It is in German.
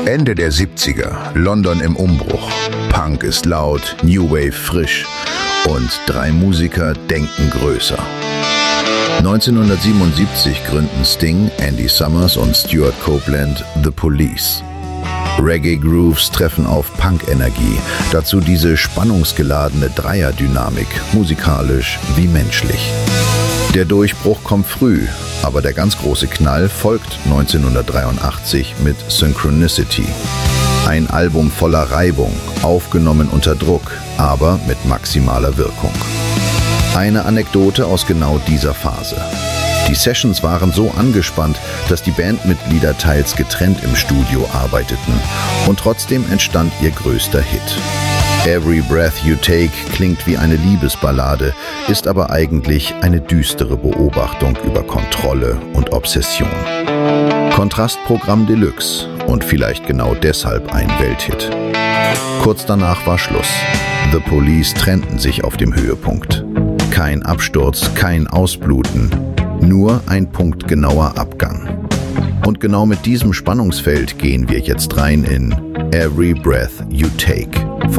Ende der 70er, London im Umbruch. Punk ist laut, New Wave frisch und 3 Musiker denken größer. 1977 gründen Sting, Andy Summers und Stuart Copeland The Police. Reggae-Grooves treffen auf Punk-Energie, dazu diese spannungsgeladene Dreierdynamik, musikalisch wie menschlich. Der Durchbruch kommt früh, aber der ganz große Knall folgt 1983 mit Synchronicity. Ein Album voller Reibung, aufgenommen unter Druck, aber mit maximaler Wirkung. Eine Anekdote aus genau dieser Phase. Die Sessions waren so angespannt, dass die Bandmitglieder teils getrennt im Studio arbeiteten und trotzdem entstand ihr größter Hit. Every Breath You Take klingt wie eine Liebesballade, ist aber eigentlich eine düstere Beobachtung über Kontrolle und Obsession. Kontrastprogramm Deluxe und vielleicht genau deshalb ein Welthit. Kurz danach war Schluss. The Police trennten sich auf dem Höhepunkt. Kein Absturz, kein Ausbluten, nur ein punktgenauer Abgang. Und genau mit diesem Spannungsfeld gehen wir jetzt rein in Every Breath You Take.